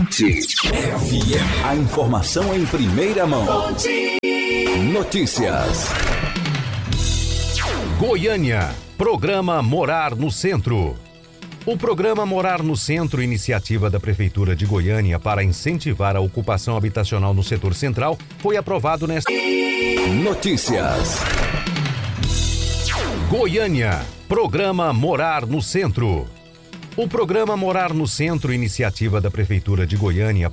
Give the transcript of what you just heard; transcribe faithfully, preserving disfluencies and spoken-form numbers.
F M. A informação em primeira mão. Notícias. Goiânia. Programa Morar no Centro. O programa Morar no Centro, iniciativa da Prefeitura de Goiânia para incentivar a ocupação habitacional no setor central, foi aprovado nesta... Notícias. Goiânia. Programa Morar no Centro. O programa Morar no Centro, iniciativa da Prefeitura de Goiânia